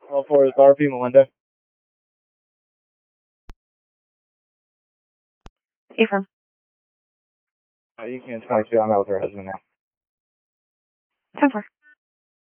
All four is RP Melinda. Affirm. You can 22. I'm out with her husband now. 10-4.